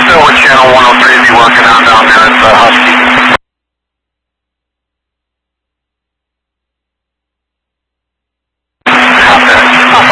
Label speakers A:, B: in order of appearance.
A: still what channel 103 is he working on down there at the Husky?